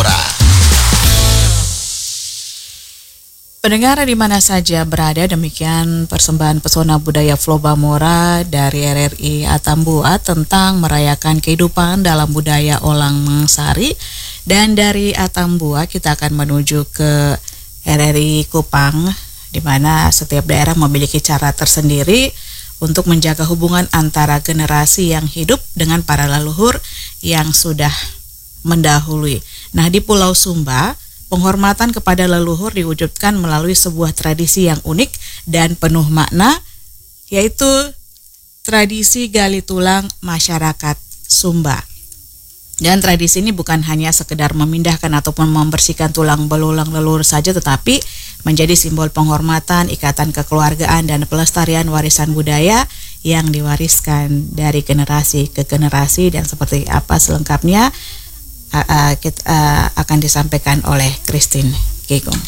Mora. Pendengar di mana saja berada, demikian persembahan pesona budaya Floba Mora dari RRI Atambua tentang merayakan kehidupan dalam budaya Olang Mengsari. Dan dari Atambua kita akan menuju ke RRI Kupang, di mana setiap daerah memiliki cara tersendiri untuk menjaga hubungan antara generasi yang hidup dengan para leluhur yang sudah mendahului. Nah, di Pulau Sumba, penghormatan kepada leluhur diwujudkan melalui sebuah tradisi yang unik dan penuh makna, yaitu tradisi gali tulang masyarakat Sumba. Dan tradisi ini bukan hanya sekedar memindahkan ataupun membersihkan tulang belulang leluhur saja, tetapi menjadi simbol penghormatan, ikatan kekeluargaan, dan pelestarian warisan budaya yang diwariskan dari generasi ke generasi. Dan seperti apa selengkapnya akan disampaikan oleh Christine Gegong.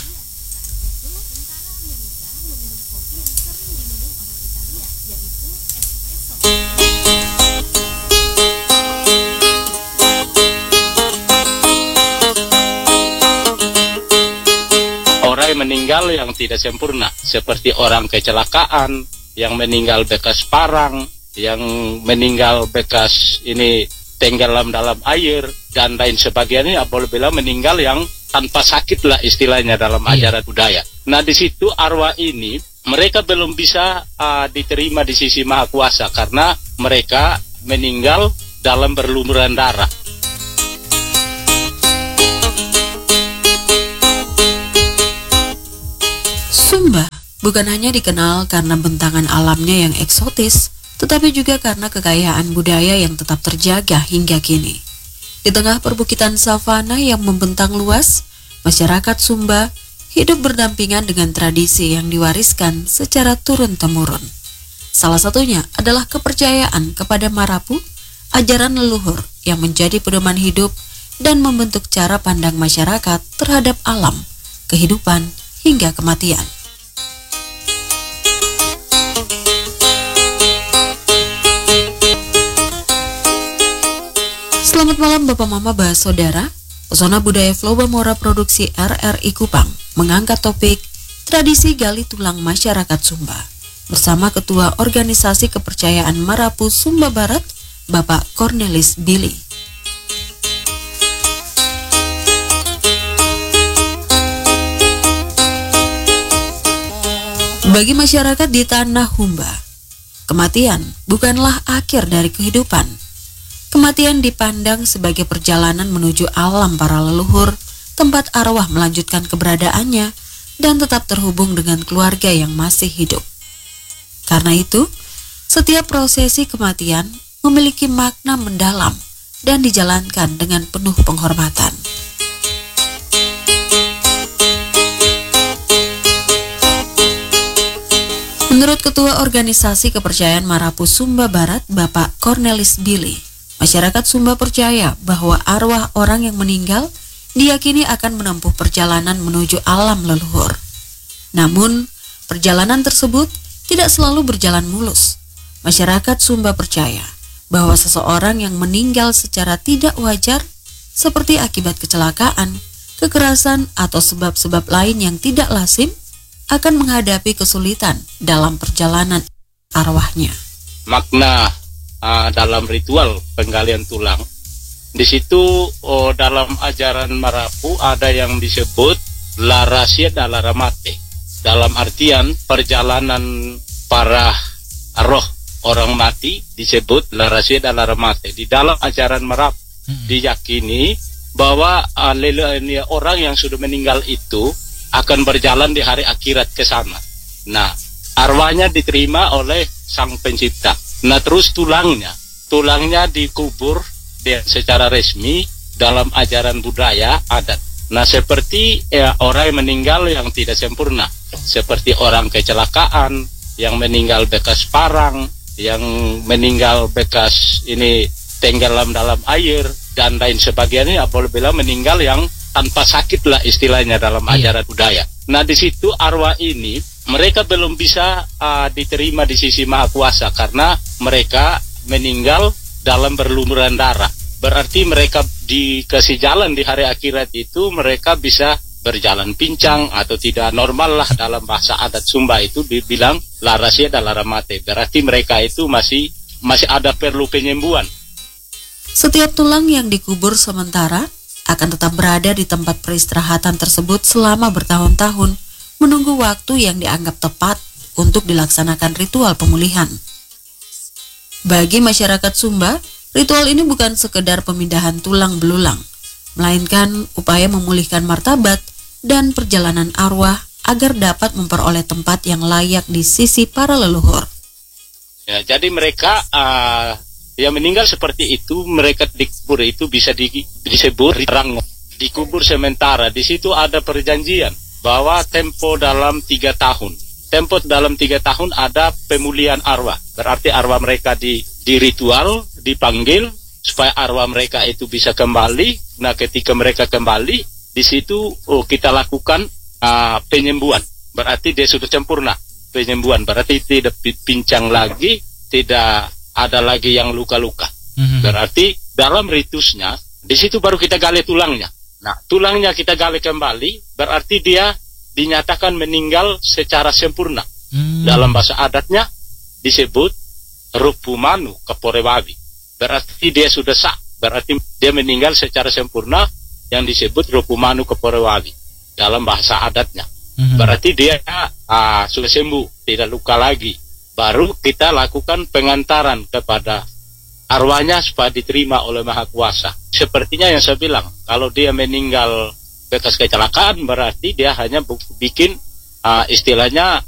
Orang meninggal yang tidak sempurna, seperti orang kecelakaan, yang meninggal bekas parang, yang meninggal bekas ini tenggelam dalam air, dan lain sebagainya. Boleh bilang meninggal yang tanpa sakit lah istilahnya dalam ajaran budaya. Nah, di situ arwah ini mereka belum bisa diterima di sisi Maha Kuasa karena mereka meninggal dalam berlumuran darah. Sumba bukan hanya dikenal karena bentangan alamnya yang eksotis, tetapi juga karena kekayaan budaya yang tetap terjaga hingga kini. Di tengah perbukitan savana yang membentang luas, masyarakat Sumba hidup berdampingan dengan tradisi yang diwariskan secara turun-temurun. Salah satunya adalah kepercayaan kepada Marapu, ajaran leluhur yang menjadi pedoman hidup dan membentuk cara pandang masyarakat terhadap alam, kehidupan, hingga kematian. Selamat malam Bapak Mama Bahas Saudara. Pesona Budaya Floba Mora Produksi RRI Kupang mengangkat topik tradisi gali tulang masyarakat Sumba bersama Ketua Organisasi Kepercayaan Marapu Sumba Barat, Bapak Cornelis Billy. Bagi masyarakat di Tanah Humba, kematian bukanlah akhir dari kehidupan. Kematian dipandang sebagai perjalanan menuju alam para leluhur, tempat arwah melanjutkan keberadaannya dan tetap terhubung dengan keluarga yang masih hidup. Karena itu, setiap prosesi kematian memiliki makna mendalam dan dijalankan dengan penuh penghormatan. Menurut Ketua Organisasi Kepercayaan Marapu Sumba Barat, Bapak Cornelis Billy, masyarakat Sumba percaya bahwa arwah orang yang meninggal diyakini akan menempuh perjalanan menuju alam leluhur. Namun, perjalanan tersebut tidak selalu berjalan mulus. Masyarakat Sumba percaya bahwa seseorang yang meninggal secara tidak wajar, seperti akibat kecelakaan, kekerasan, atau sebab-sebab lain yang tidak lazim, akan menghadapi kesulitan dalam perjalanan arwahnya. Makna dalam ritual penggalian tulang, di situ dalam ajaran Marapu ada yang disebut larasia dan laramate. Dalam artian perjalanan para roh orang mati disebut larasia dan laramate. Di dalam ajaran Marapu diyakini bahwa orang yang sudah meninggal itu akan berjalan di hari akhirat ke sana. Nah, arwahnya diterima oleh Sang Pencipta. Nah, terus tulangnya dikubur secara resmi dalam ajaran budaya adat. Nah, seperti orang yang meninggal yang tidak sempurna, seperti orang kecelakaan, yang meninggal bekas parang, yang meninggal bekas ini tenggelam dalam air, dan lain sebagainya. Boleh bilang meninggal yang tanpa sakit lah istilahnya dalam ajaran budaya. Nah, di situ arwah ini mereka belum bisa diterima di sisi Maha Kuasa karena mereka meninggal dalam berlumuran darah. berarti mereka dikasih jalan di hari akhirat itu mereka bisa berjalan pincang atau tidak normal lah. Dalam bahasa adat Sumba itu dibilang larasia dan lara mate, berarti mereka itu masih ada perlu penyembuhan. Setiap tulang yang dikubur sementara akan tetap berada di tempat peristirahatan tersebut selama bertahun-tahun, menunggu waktu yang dianggap tepat untuk dilaksanakan ritual pemulihan. Bagi masyarakat Sumba, ritual ini bukan sekedar pemindahan tulang belulang, melainkan upaya memulihkan martabat dan perjalanan arwah agar dapat memperoleh tempat yang layak di sisi para leluhur. Ya, jadi mereka yang meninggal seperti itu, mereka dikubur itu bisa disebut rango, dikubur sementara. Di situ ada perjanjian bahwa tempo dalam 3 tahun. Tempo dalam 3 tahun ada pemulihan arwah. Berarti arwah mereka di ritual, dipanggil supaya arwah mereka itu bisa kembali. Nah, ketika mereka kembali, di situ kita lakukan penyembuhan. Berarti dia sudah sempurna penyembuhan. Berarti tidak pincang lagi, tidak ada lagi yang luka-luka. Berarti dalam ritusnya, di situ baru kita gali tulangnya. Nah, tulangnya kita gali kembali, berarti dia dinyatakan meninggal secara sempurna. Dalam bahasa adatnya disebut rupumanu keporewawi. Berarti dia sudah sah. Berarti dia meninggal secara sempurna yang disebut rupumanu keporewawi dalam bahasa adatnya. Berarti dia sudah sembuh, tidak luka lagi. Baru kita lakukan pengantaran kepada arwahnya supaya diterima oleh Maha Kuasa. Sepertinya yang saya bilang, kalau dia meninggal bekas kecelakaan berarti dia hanya bikin istilahnya